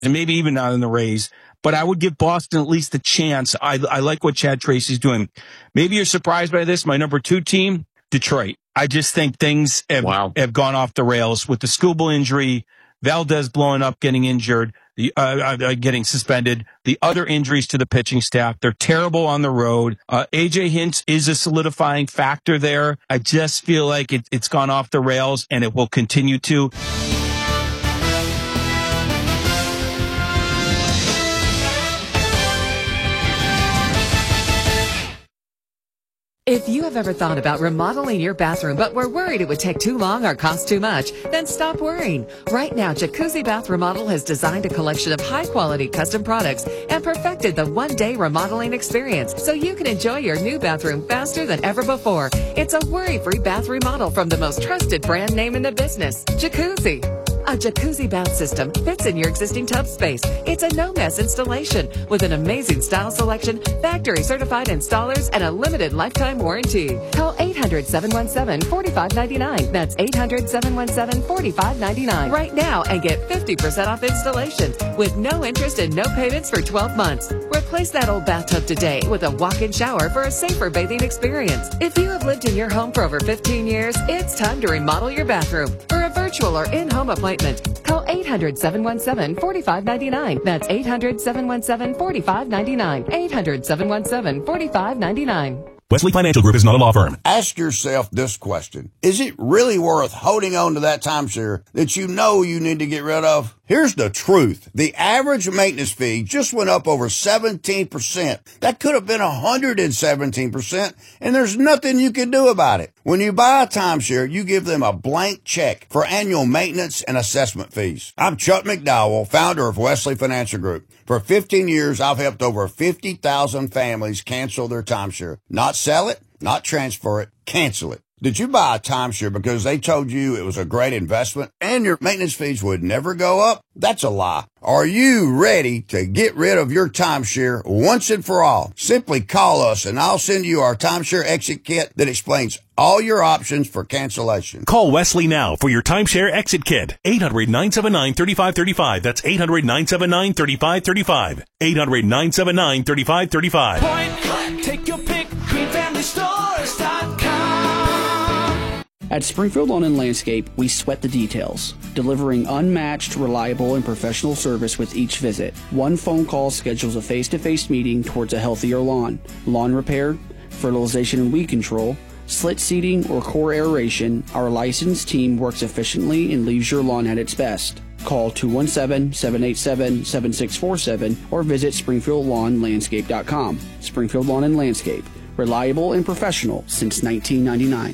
and maybe even not in the Rays. But I would give Boston at least a chance. I like what Chad Tracy's doing. Maybe you're surprised by this. My number 2 team, Detroit. I just think things have gone off the rails with the Skubal injury, Valdez blowing up, getting injured, getting suspended, the other injuries to the pitching staff. They're terrible on the road. AJ Hinch is a solidifying factor there. I just feel like it's gone off the rails, and it will continue to. If you have ever thought about remodeling your bathroom but were worried it would take too long or cost too much, then stop worrying. Right now, Jacuzzi Bath Remodel has designed a collection of high-quality custom products and perfected the one-day remodeling experience so you can enjoy your new bathroom faster than ever before. It's a worry-free bath remodel from the most trusted brand name in the business, Jacuzzi. A jacuzzi bath system fits in your existing tub space. It's a no-mess installation with an amazing style selection, factory-certified installers, and a limited lifetime warranty. Call 800-717-4599. That's 800-717-4599 right now and get 50% off installation with no interest and no payments for 12 months. Replace that old bathtub today with a walk-in shower for a safer bathing experience. If you have lived in your home for over 15 years, it's time to remodel your bathroom. For a virtual or in-home appointment, call 800-717-4599. That's 800-717-4599. 800-717-4599. Wesley Financial Group is not a law firm. Ask yourself this question. Is it really worth holding on to that timeshare that you know you need to get rid of? Here's the truth. The average maintenance fee just went up over 17%. That could have been 117%, and there's nothing you can do about it. When you buy a timeshare, you give them a blank check for annual maintenance and assessment fees. I'm Chuck McDowell, founder of Wesley Financial Group. For 15 years, I've helped over 50,000 families cancel their timeshare. Not sell it, not transfer it, cancel it. Did you buy a timeshare because they told you it was a great investment and your maintenance fees would never go up? That's a lie. Are you ready to get rid of your timeshare once and for all? Simply call us and I'll send you our timeshare exit kit that explains all your options for cancellation. Call Wesley now for your timeshare exit kit. 800-979-3535. That's 800-979-3535. 800-979-3535. Point, take your pick, greenfamilystores.com. At Springfield Lawn and Landscape, we sweat the details, delivering unmatched, reliable, and professional service with each visit. One phone call schedules a face-to-face meeting towards a healthier lawn. Lawn repair, fertilization and weed control, slit seeding, or core aeration, our licensed team works efficiently and leaves your lawn at its best. Call 217-787-7647 or visit SpringfieldLawnLandscape.com. Springfield Lawn and Landscape, reliable and professional since 1999.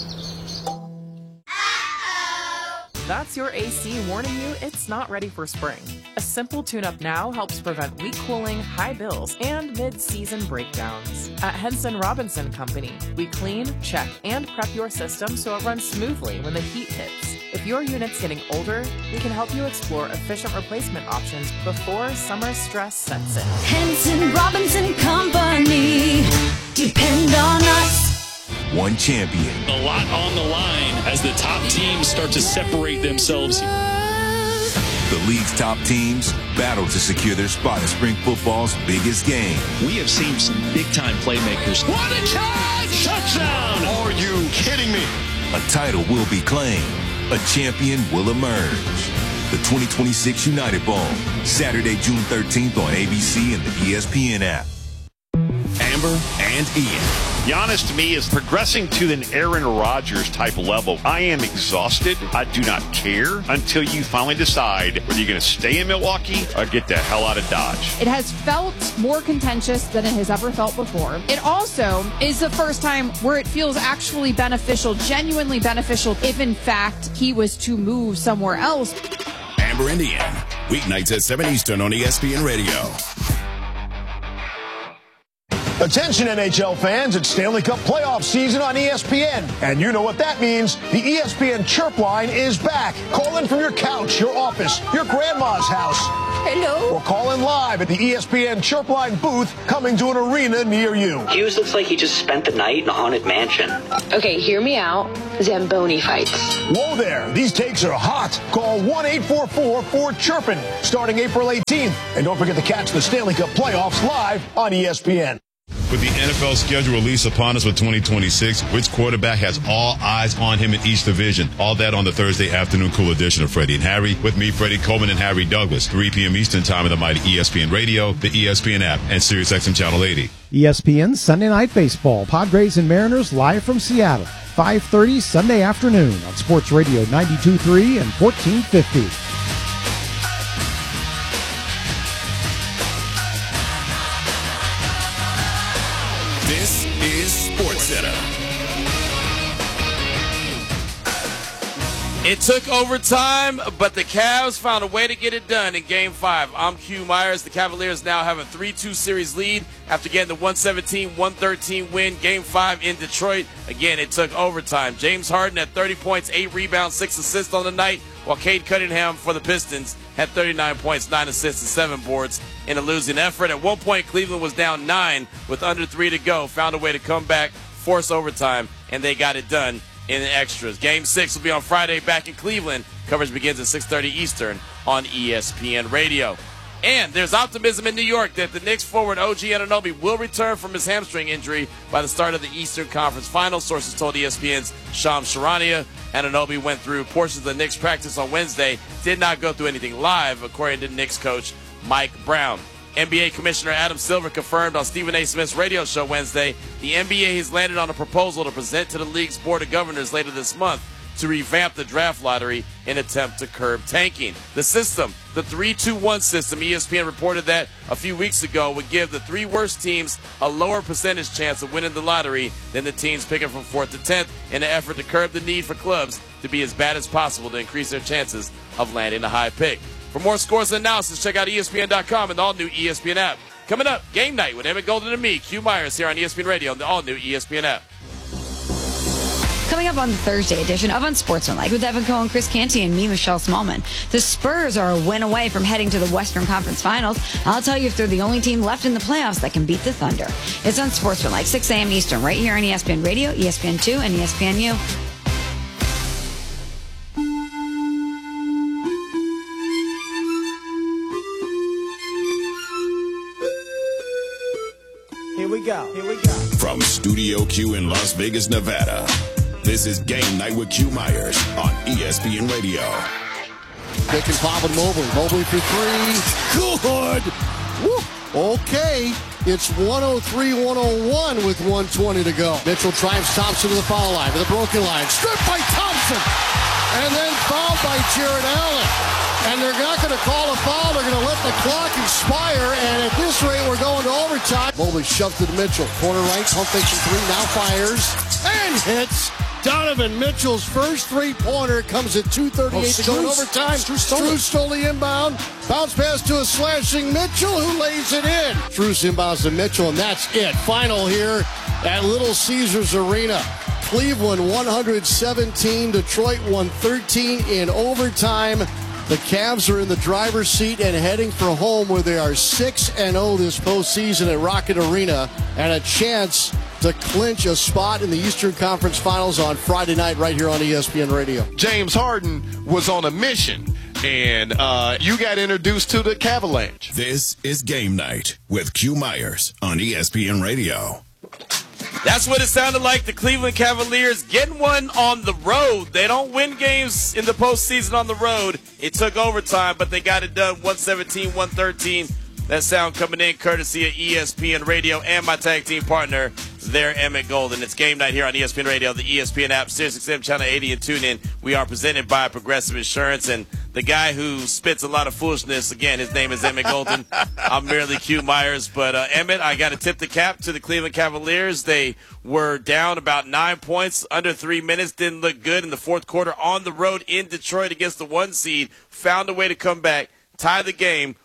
That's your AC warning you it's not ready for spring. A simple tune-up now helps prevent weak cooling, high bills, and mid-season breakdowns. At Henson Robinson Company, we clean, check, and prep your system so it runs smoothly when the heat hits. If your unit's getting older, we can help you explore efficient replacement options before summer stress sets in. Henson Robinson Company. Depend on us. One champion. A lot on the line as the top teams start to separate themselves. The league's top teams battle to secure their spot in spring football's biggest game. We have seen some big-time playmakers. What a catch! Touchdown! Are you kidding me? A title will be claimed. A champion will emerge. The 2026 United Bowl, Saturday, June 13th on ABC and the ESPN app. Amber and Ian. Giannis, to me, is progressing to an Aaron Rodgers type level. I am exhausted. I do not care until you finally decide whether you're going to stay in Milwaukee or get the hell out of Dodge. It has felt more contentious than it has ever felt before. It also is the first time where it feels actually beneficial, genuinely beneficial, if in fact he was to move somewhere else. Amber and Ian, weeknights at 7 Eastern on ESPN Radio. Attention NHL fans, it's Stanley Cup playoff season on ESPN. And you know what that means. The ESPN Chirp line is back. Call in from your couch, your office, your grandma's house. Hello. Or call in live at the ESPN Chirp line booth coming to an arena near you. Hughes looks like he just spent the night in a haunted mansion. Okay, hear me out. Zamboni fights. Whoa there. These takes are hot. Call 1-844-4-CHIRPIN starting April 18th. And don't forget to catch the Stanley Cup playoffs live on ESPN. With the NFL schedule release upon us for 2026, which quarterback has all eyes on him in each division? All that on the Thursday afternoon cool edition of Freddie and Harry. With me, Freddie Coleman and Harry Douglas. 3 p.m. Eastern time on the mighty ESPN Radio, the ESPN app, and SiriusXM Channel 80. ESPN Sunday Night Baseball. Padres and Mariners live from Seattle. 5:30 Sunday afternoon on Sports Radio 92.3 and 1450. This is SportsCenter. It took overtime, but the Cavs found a way to get it done in Game 5. I'm Q Myers. The Cavaliers now have a 3-2 series lead after getting the 117-113 win, Game 5 in Detroit. Again, it took overtime. James Harden had 30 points, 8 rebounds, 6 assists on the night, while Cade Cunningham for the Pistons had 39 points, 9 assists, and 7 boards in a losing effort. At one point, Cleveland was down 9 with under 3 to go, found a way to come back, force overtime, and they got it done in the extras. Game 6 will be on Friday back in Cleveland. Coverage begins at 6:30 Eastern on ESPN Radio. And there's optimism in New York that the Knicks forward OG Anunoby will return from his hamstring injury by the start of the Eastern Conference Finals. Sources told ESPN's Shams Charania. Anunoby went through portions of the Knicks practice on Wednesday, did not go through anything live, according to Knicks coach Mike Brown. NBA Commissioner Adam Silver confirmed on Stephen A. Smith's radio show Wednesday the NBA has landed on a proposal to present to the league's Board of Governors later this month to revamp the draft lottery in an attempt to curb tanking. The system, the 3-2-1 system, ESPN reported that a few weeks ago, would give the 3 worst teams a lower percentage chance of winning the lottery than the teams picking from 4th to 10th in an effort to curb the need for clubs to be as bad as possible to increase their chances of landing a high pick. For more scores and analysis, check out ESPN.com and the all-new ESPN app. Coming up, Game Night with Emmett Golden and me, Q Myers, here on ESPN Radio and the all-new ESPN app. Coming up on the Thursday edition of Unsportsmanlike with Evan Cohen, Chris Canty, and me, Michelle Smallman. The Spurs are a win away from heading to the Western Conference Finals. I'll tell you if they're the only team left in the playoffs that can beat the Thunder. It's Unsportsmanlike, 6 a.m. Eastern, right here on ESPN Radio, ESPN2, and ESPNU. Here we go. From Studio Q in Las Vegas, Nevada, this is Game Night with Q Myers on ESPN Radio. Pick and pop with Mobley. Mobley for 3. Good. Woo. Okay. It's 103-101 with 120 to go. Mitchell drives Thompson to the foul line, to the broken line. Stripped by Thompson. And then fouled by Jared Allen. And they're not going to call a foul. They're going to let the clock expire. And at this rate, we're going to overtime. Mobley shoved to Mitchell. Corner right, pump fakes 3, now fires. And hits. Donovan Mitchell's first three-pointer comes at 2:38 to go in overtime. Strus stole the inbound. Bounce pass to a slashing Mitchell, who lays it in. Strus inbounds to Mitchell, and that's it. Final here at Little Caesars Arena. Cleveland 117, Detroit 113 in overtime. The Cavs are in the driver's seat and heading for home, where they are 6-0 this postseason at Rocket Arena, and a chance to clinch a spot in the Eastern Conference Finals on Friday night right here on ESPN Radio. James Harden was on a mission, and you got introduced to the Cavalanche. This is Game Night with Q Myers on ESPN Radio. That's what it sounded like. The Cleveland Cavaliers getting one on the road. They don't win games in the postseason on the road. It took overtime, but they got it done 117-113. That sound coming in courtesy of ESPN Radio and my tag team partner there, Emmett Golden. It's Game Night here on ESPN Radio, the ESPN app, SiriusXM Channel 80, and TuneIn. We are presented by Progressive Insurance, and the guy who spits a lot of foolishness, again, his name is Emmett Golden. I'm merely Q Myers, but Emmett, I got to tip the cap to the Cleveland Cavaliers. They were down about 9 points, under 3 minutes, didn't look good in the fourth quarter on the road in Detroit against the 1 seed, found a way to come back, tie the game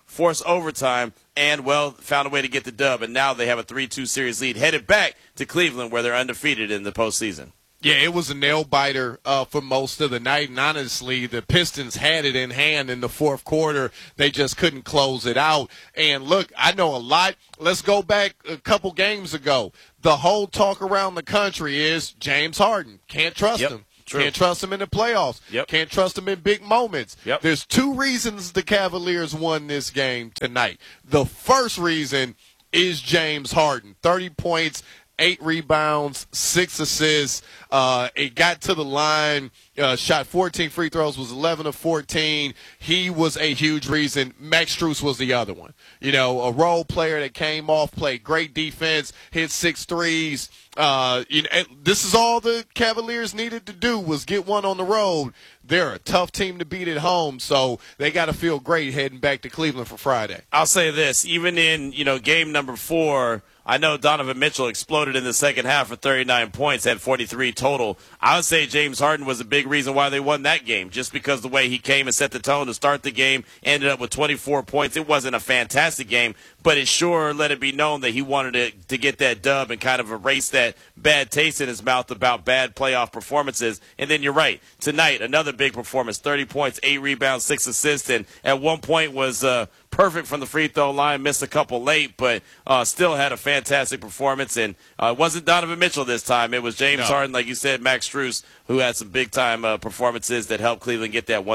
forced overtime, and, well, found a way to get the dub. And now they have a 3-2 series lead headed back to Cleveland, where they're undefeated in the postseason. Yeah, it was a nail-biter for most of the night, and honestly, the Pistons had it in hand in the fourth quarter. They just couldn't close it out. And, look, I know a lot. Let's go back a couple games ago. The whole talk around the country is James Harden. Can't trust him. True. Can't trust him in the playoffs. Can't trust him in big moments. There's two reasons the Cavaliers won this game tonight. The first reason is James Harden. 30 points, 8 rebounds, 6 assists. It got to the line, shot 14 free throws, was 11 of 14. He was a huge reason. Max Strus was the other one. You know, a role player that came off, played great defense, hit 6 threes. This is all the Cavaliers needed to do was get one on the road. They're a tough team to beat at home, so they got to feel great heading back to Cleveland for Friday. I'll say this, even in, game number 4, I know Donovan Mitchell exploded in the second half for 39 points, had 43 total. I would say James Harden was a big reason why they won that game, just because the way he came and set the tone to start the game, ended up with 24 points. It wasn't a fantastic game, but it sure let it be known that he wanted to get that dub and kind of erase that bad taste in his mouth about bad playoff performances. And then you're right. Tonight, another big performance, 30 points, 8 rebounds, 6 assists, and at one point was perfect from the free throw line, missed a couple late, but still had a fantastic performance. And it wasn't Donovan Mitchell this time. It was James Harden, like you said, Max Strus, who had some big-time performances that helped Cleveland get that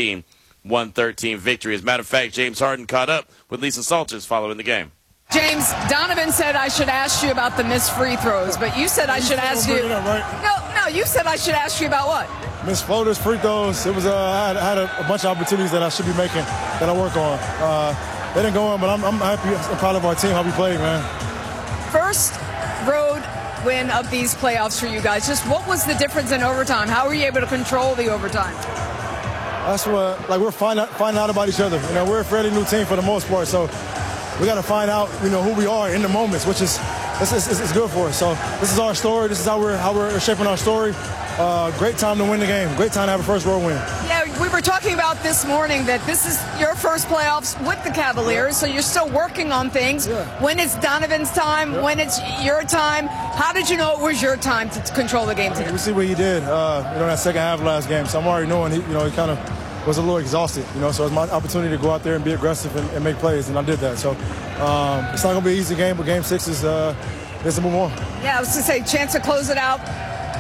117-113 victory. As a matter of fact, James Harden caught up with Lisa Salters following the game. James, Donovan said I should ask you about the missed free throws, but you said I should ask you. No, you said I should ask you about what? Missed floaters, free throws. It was I had a bunch of opportunities that I should be making that I work on. They didn't go in, but I'm happy. I'm proud of our team, how we played, man. First road win of these playoffs for you guys. Just what was the difference in overtime? How were you able to control the overtime? That's what, we're finding out about each other. We're a fairly new team for the most part, so we got to find out, who we are in the moments, which is it's good for us. So this is our story. This is how we're shaping our story. Great time to win the game. Great time to have a first road win. Yeah, we were talking about this morning that this is your first playoffs with the Cavaliers, so you're still working on things. Yeah. When it's Donovan's time, when it's your time, how did you know it was your time to control the game today? We see what he did, that second half of last game. So I'm already knowing he kind of was a little exhausted, so it's my opportunity to go out there and be aggressive and make plays, and I did that. So it's not going to be an easy game, but Game 6 is to move on. Yeah, I was going to say, chance to close it out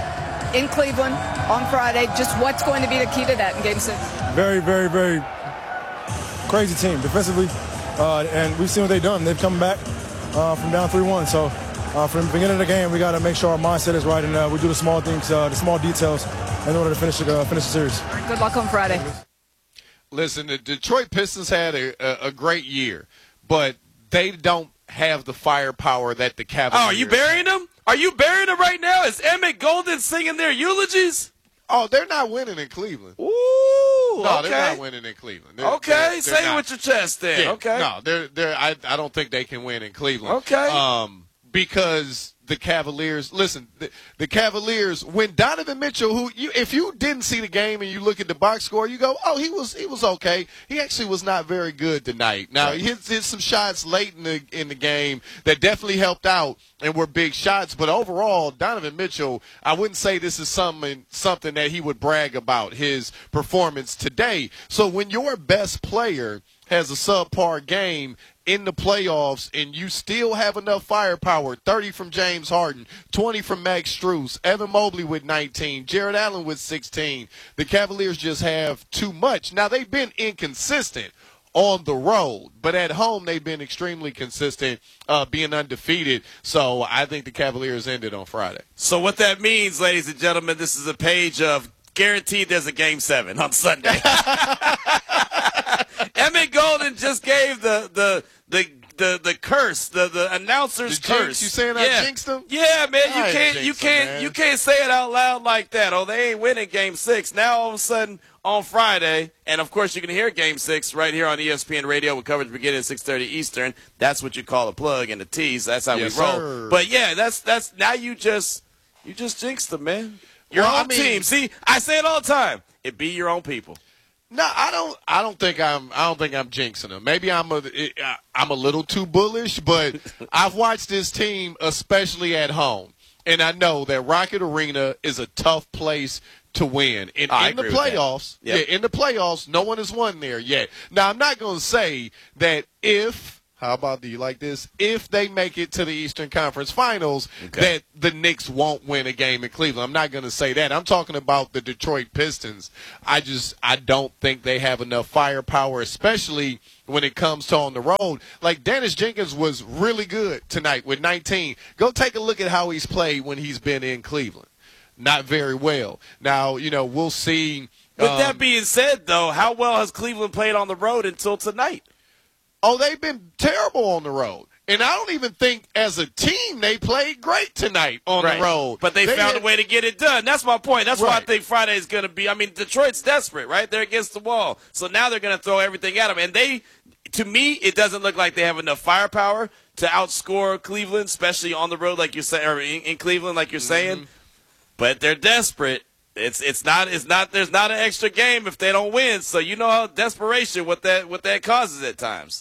in Cleveland on Friday. Just what's going to be the key to that in Game 6? Very, very, very crazy team defensively, and we've seen what they've done. They've come back from down 3-1. So from the beginning of the game, we got to make sure our mindset is right, and we do the small things, the small details, in order to finish the series. All right, good luck on Friday. Listen, the Detroit Pistons had a great year, but they don't have the firepower that the Cavaliers. Oh, are you burying them? Are you burying them right now? Is Emmett Golden singing their eulogies? Oh, they're not winning in Cleveland. Ooh, no, okay. They're not winning in Cleveland. Say it with your chest then. Yeah, okay. No, I don't think they can win in Cleveland. Okay. Because the Cavaliers, listen, the Cavaliers, when Donovan Mitchell, if you didn't see the game and you look at the box score, you go, oh, he was okay. He actually was not very good tonight. Now, he hit some shots late in the game that definitely helped out and were big shots, but overall, Donovan Mitchell, I wouldn't say this is something that he would brag about, his performance today. So when your best player has a subpar game in the playoffs and you still have enough firepower, 30 from James Harden, 20 from Max Strus, Evan Mobley with 19, Jared Allen with 16, the Cavaliers just have too much. Now, they've been inconsistent on the road, but at home they've been extremely consistent, being undefeated. So I think the Cavaliers ended on Friday. So what that means, ladies and gentlemen, this is a page of guaranteed there's a Game 7 on Sunday. Emmett Golden just gave the curse, the announcer's curse. You saying I jinxed them? Yeah, man. You can't say it out loud like that. Oh, they ain't winning Game 6. Now all of a sudden on Friday, and of course you can hear Game 6 right here on ESPN Radio with coverage beginning at 6:30 Eastern. That's what you call a plug and a tease. That's how we roll. Sir. But yeah, that's now you just jinxed them, man. Your own team. See, I say it all the time. It be your own people. No, I don't think I'm jinxing them. Maybe I'm a little too bullish, but I've watched this team, especially at home, and I know that Rocket Arena is a tough place to win. In the playoffs, in the playoffs, no one has won there yet. Now, I'm not going to say that how about, do you like this? If they make it to the Eastern Conference Finals, that the Knicks won't win a game in Cleveland. I'm not going to say that. I'm talking about the Detroit Pistons. I don't think they have enough firepower, especially when it comes to on the road. Like, Dennis Jenkins was really good tonight with 19. Go take a look at how he's played when he's been in Cleveland. Not very well. Now, we'll see. With that being said, though, how well has Cleveland played on the road until tonight? Oh, they've been terrible on the road. And I don't even think as a team they played great tonight on the road. But they found a way to get it done. That's my point. That's why I think Friday is going to be – I mean, Detroit's desperate, right? They're against the wall. So now they're going to throw everything at them. And to me, it doesn't look like they have enough firepower to outscore Cleveland, especially on the road like you're saying – or in Cleveland like you're saying. But they're desperate. There's not an extra game if they don't win. So you know how desperation what that causes at times.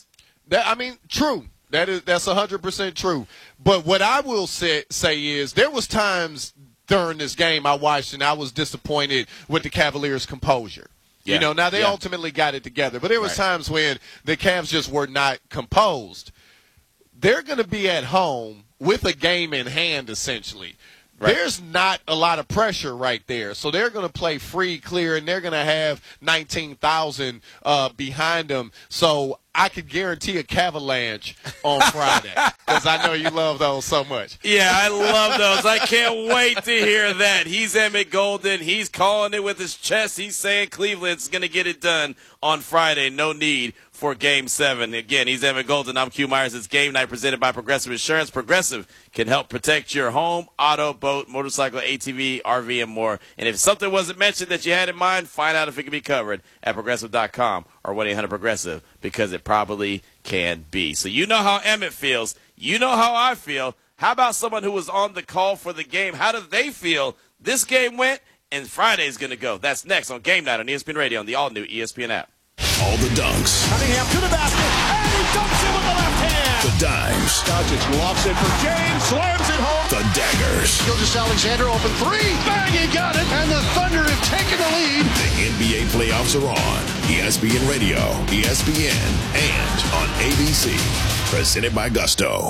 True. That's 100% true. But what I will say is there was times during this game I watched and I was disappointed with the Cavaliers' composure. Yeah. Now they ultimately got it together, but there was times when the Cavs just were not composed. They're going to be at home with a game in hand, essentially. Right. There's not a lot of pressure right there. So they're going to play free, clear, and they're going to have 19,000 behind them. So I could guarantee a Cavalanche on Friday because I know you love those so much. Yeah, I love those. I can't wait to hear that. He's Emmett Golden. He's calling it with his chest. He's saying Cleveland's going to get it done on Friday. No need for Game 7. Again, he's Emmett Golden. I'm Q Myers. It's Game Night presented by Progressive Insurance. Progressive can help protect your home, auto, boat, motorcycle, ATV, RV, and more. And if something wasn't mentioned that you had in mind, find out if it can be covered at Progressive.com or 1-800-PROGRESSIVE because it probably can be. So you know how Emmett feels. You know how I feel. How about someone who was on the call for the game? How do they feel this game went and Friday's going to go? That's next on Game Night on ESPN Radio on the all-new ESPN app. All the dunks. Cunningham to the basket, and he dunks it with the left hand. The dimes. Doncic lofts it for James, slams it home. The daggers. Gilgeous-Alexander open three, bang, he got it, and the Thunder have taken the lead. The NBA playoffs are on ESPN Radio, ESPN, and on ABC. Presented by Gusto.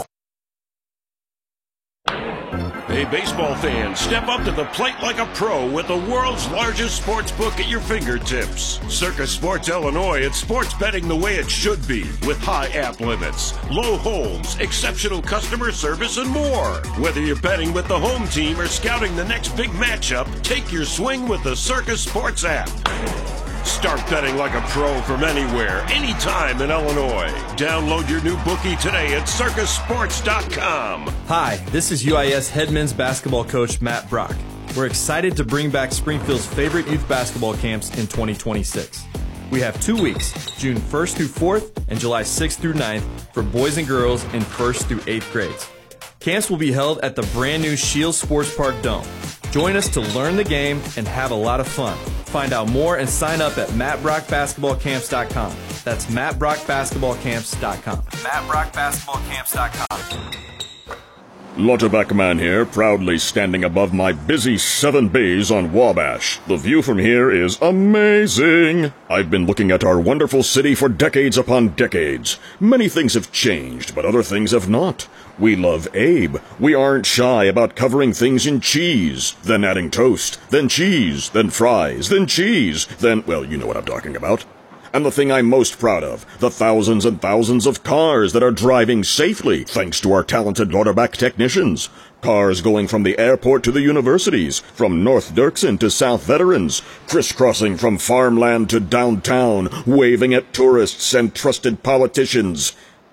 Hey, baseball fans, step up to the plate like a pro with the world's largest sports book at your fingertips. Circus Sports Illinois, it's sports betting the way it should be, with high app limits, low holds, exceptional customer service, and more. Whether you're betting with the home team or scouting the next big matchup, take your swing with the Circus Sports app. Start betting like a pro from anywhere, anytime in Illinois. Download your new bookie today at circusports.com. Hi, this is UIS head men's basketball coach Matt Brock. We're excited to bring back Springfield's favorite youth basketball camps in 2026. We have 2 weeks, June 1st through 4th and July 6th through 9th for boys and girls in 1st through 8th grades. Camps will be held at the brand new Shields Sports Park Dome. Join us to learn the game and have a lot of fun. Find out more and sign up at mattbrockbasketballcamps.com. That's mattbrockbasketballcamps.com. mattbrockbasketballcamps.com. Lauterbach Man here, proudly standing above my busy 7 bays on Wabash. The view from here is amazing. I've been looking at our wonderful city for decades upon decades. Many things have changed, but other things have not. We love Abe. We aren't shy about covering things in cheese, then adding toast, then cheese, then fries, then cheese, then, well, you know what I'm talking about. And the thing I'm most proud of, the thousands and thousands of cars that are driving safely thanks to our talented Lauterbach technicians. Cars going from the airport to the universities, from North Dirksen to South Veterans, crisscrossing from farmland to downtown, waving at tourists and trusted politicians.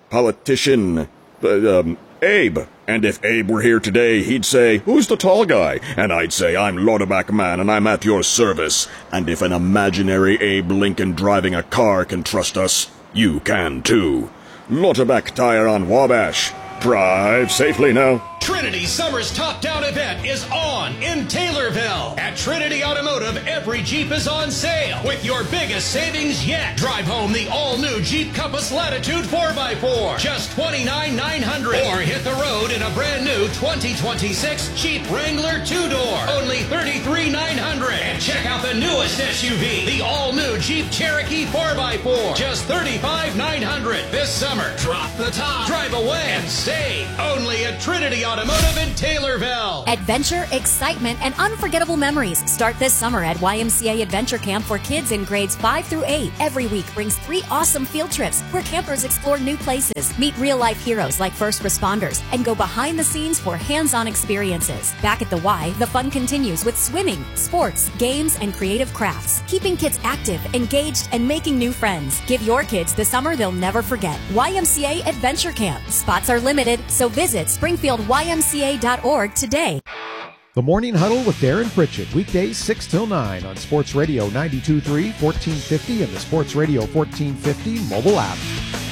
Abe. And if Abe were here today, he'd say, "Who's the tall guy?" And I'd say, "I'm Lauterbach Man, and I'm at your service." And if an imaginary Abe Lincoln driving a car can trust us, you can too. Lauterbach Tire on Wabash. Drive safely now. Trinity's Summer's Top Down event is on in Taylorville. At Trinity Automotive, every Jeep is on sale with your biggest savings yet. Drive home the all-new Jeep Compass Latitude 4x4, just $29,900. Or hit the road in a brand new 2026 Jeep Wrangler 2-door, only $33,900. And check out the newest SUV, the all-new Jeep Cherokee 4x4, just $35,900. This summer, drop the top, drive away, and save. Only at Trinity Automotive in Taylorville. Adventure, excitement, and unforgettable memories start this summer at YMCA Adventure Camp for kids in grades 5 through 8. Every week brings 3 awesome field trips where campers explore new places, meet real-life heroes like first responders, and go behind the scenes for hands-on experiences. Back at the Y, the fun continues with swimming, sports, games, and creative crafts, keeping kids active, engaged, and making new friends. Give your kids the summer they'll never forget. YMCA Adventure Camp. Spots are limited, so visit SpringfieldYMCA.org today. The Morning Huddle with Darren Pritchett, weekdays 6 till 9 on Sports Radio 92.3, 1450, and the Sports Radio 1450 mobile app.